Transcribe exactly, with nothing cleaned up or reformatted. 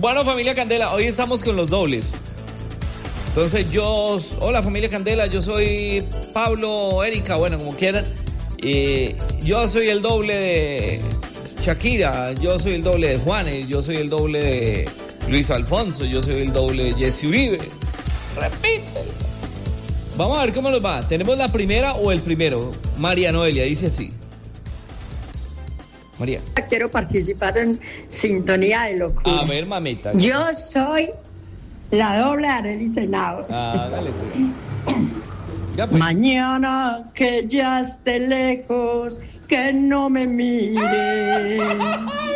Bueno, familia Candela, hoy estamos con los dobles. Entonces yo, hola familia Candela, yo soy Pablo, Erika, bueno, como quieran. Eh, yo soy el doble de Shakira, yo soy el doble de Juanes, yo soy el doble de Luis Alfonso, yo soy el doble de Jesse Uribe. Repítelo. Vamos a ver cómo nos va. ¿Tenemos la primera o el primero? María Noelia dice así. María. Quiero participar en Sintonía de Locura. A ver, mamita. Yo soy la doble de Arely Senado. Ah, dale, pues. Ya, pues. Mañana que ya esté lejos, que no me mire.